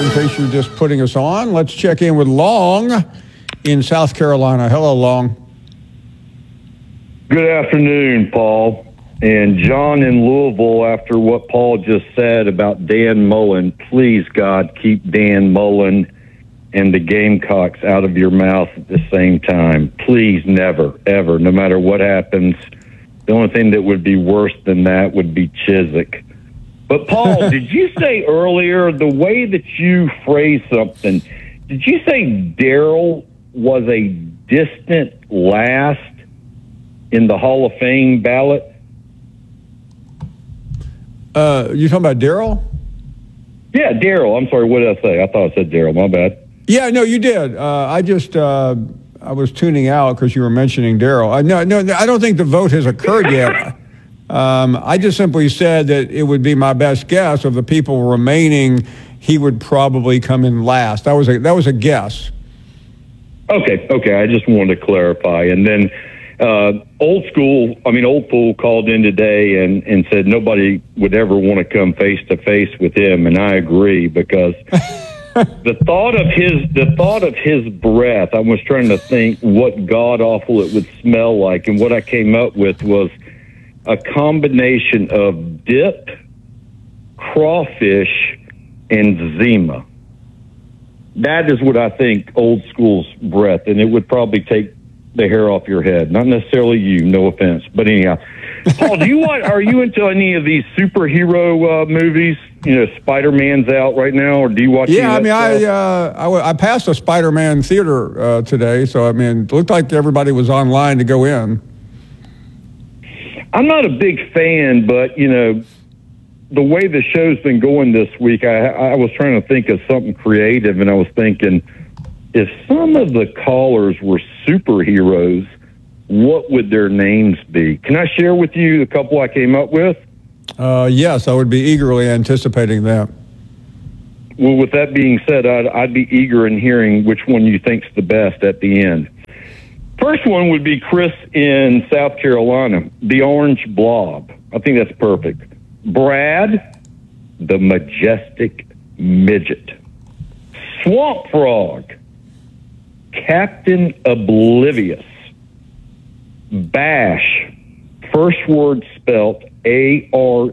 in case you're just putting us on. Let's check in with Long in South Carolina. Hello, Long. Good afternoon, Paul. And John in Louisville, after what Paul just said about Dan Mullen, please, God, keep Dan Mullen and the Gamecocks out of your mouth at the same time. Please, never, ever, no matter what happens. The only thing that would be worse than that would be Chiswick. But, Paul, did you say earlier, the way that you phrased something, did you say Darryl was a distant last in the Hall of Fame ballot? You talking about Darryl? Yeah, Darryl. I'm sorry, what did I say? I thought I said Darryl. My bad. Yeah, no, you did. I was tuning out because you were mentioning Darryl. No, I don't think the vote has occurred yet. I just simply said that it would be my best guess of the people remaining, he would probably come in last. That was a guess. Okay. I just wanted to clarify. And then Old Fool called in today and said nobody would ever want to come face to face with him, and I agree, because the thought of his breath, I was trying to think what god awful it would smell like, and what I came up with was a combination of dip, crawfish, and Zima. That is what I think Old School's breath, and it would probably take the hair off your head. Not necessarily you, no offense, but anyhow. Paul, are you into any of these superhero movies? You know, Spider-Man's out right now, or do you watch? Yeah, I passed a Spider-Man theater today, so it looked like everybody was online to go in. I'm not a big fan, but the way the show's been going this week, I was trying to think of something creative, and I was thinking, if some of the callers were superheroes, what would their names be? Can I share with you the couple I came up with? Yes, I would be eagerly anticipating that. Well, with that being said, I'd be eager in hearing which one you think's the best at the end. First one would be Chris in South Carolina, the Orange Blob. I think that's perfect. Brad, the Majestic Midget. Swamp Frog, Captain Oblivious. Bash, first word spelt Armour,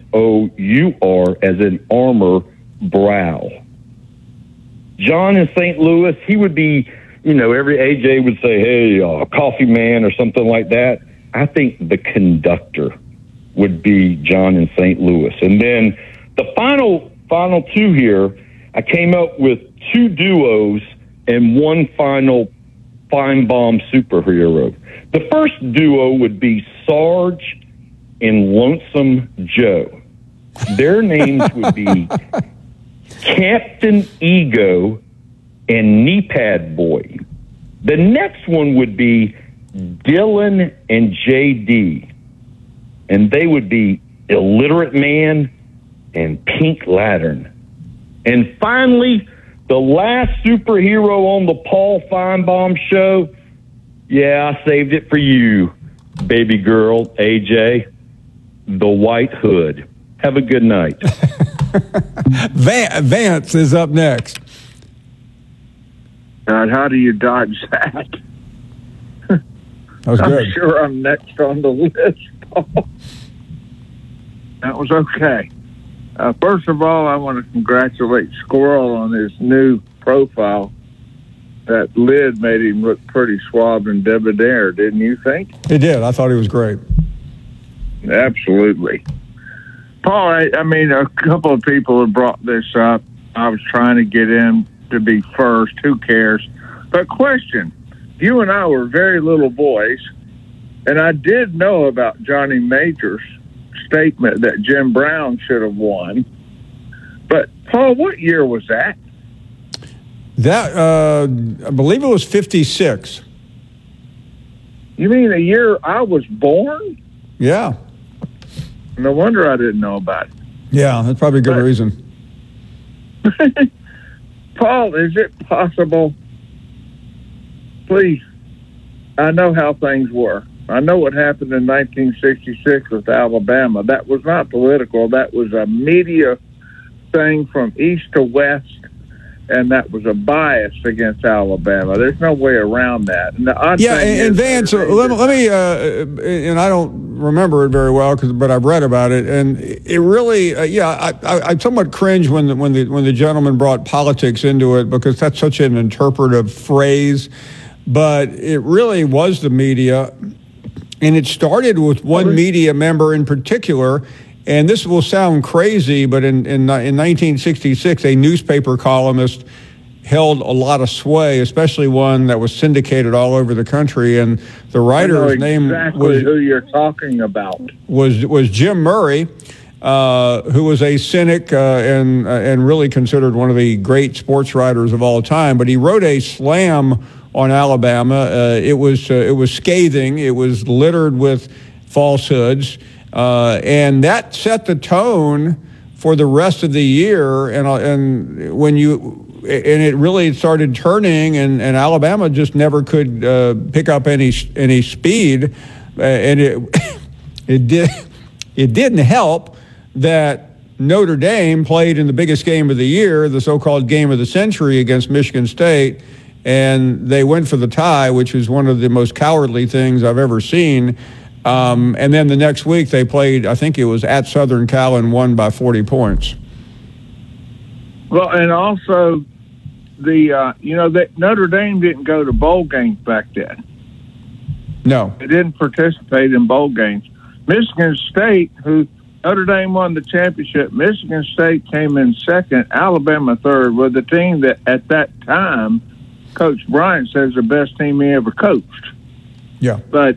as in armor, brow. John in St. Louis, he would be, every AJ would say, hey, coffee man or something like that. I think the Conductor would be John in St. Louis. And then the final two here, I came up with two duos and one final Feinbaum superhero. The first duo would be Sarge and Lonesome Joe. Their names would be Captain Ego and Knee Pad Boy. The next one would be Dylan and JD, and they would be Illiterate Man and Pink Lantern. And finally, the last superhero on the Paul Feinbaum show, yeah, I saved it for you, baby girl, AJ, the White Hood. Have a good night. Vance is up next. God, how do you dodge that? That was good. I'm sure I'm next on the list, Paul. That was okay. First of all, I want to congratulate Squirrel on his new profile. That lid made him look pretty suave and debonair, didn't you think? It did. I thought he was great. Absolutely. Paul, a couple of people have brought this up. I was trying to get in to be first. Who cares? But question, you and I were very little boys, and I did know about Johnny Major's statement that Jim Brown should have won. But, Paul, what year was that? That, I believe it was 56. You mean the year I was born? Yeah. No wonder I didn't know about it. Yeah, that's probably a good reason. Paul, is it possible? Please, I know how things were. I know what happened in 1966 with Alabama. That was not political. That was a media thing from east to west. and that was a bias against Alabama. There's no way around that. And the odd Yeah, thing and is, Vance, let me, and I don't remember it very well, but I've read about it, and it really, I somewhat cringe when the gentleman brought politics into it, because that's such an interpretive phrase, but it really was the media, and it started with one media member in particular. And this will sound crazy, but in 1966, a newspaper columnist held a lot of sway, especially one that was syndicated all over the country. And the writer's name was who you're talking about. Was Jim Murray, who was a cynic and really considered one of the great sports writers of all time. But he wrote a slam on Alabama. It was scathing. It was littered with falsehoods. And that set the tone for the rest of the year, and it really started turning, and Alabama just never could pick up any speed, and it didn't help that Notre Dame played in the biggest game of the year, the so-called game of the century, against Michigan State, and they went for the tie, which is one of the most cowardly things I've ever seen. And then the next week they played, I think it was at Southern Cal, and won by 40 points. Well, and also that Notre Dame didn't go to bowl games back then. No. They didn't participate in bowl games. Michigan State, who Notre Dame won the championship, Michigan State came in second, Alabama third, with a team that at that time Coach Bryant says the best team he ever coached. Yeah. But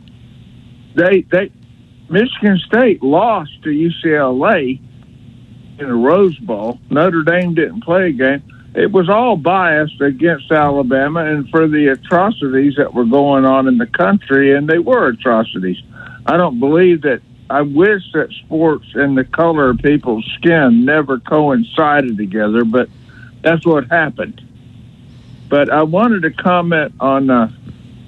Michigan State lost to UCLA in a Rose Bowl. Notre Dame didn't play a game. It was all biased against Alabama and for the atrocities that were going on in the country, and they were atrocities. I don't believe that. I wish that sports and the color of people's skin never coincided together, but that's what happened. But I wanted to comment on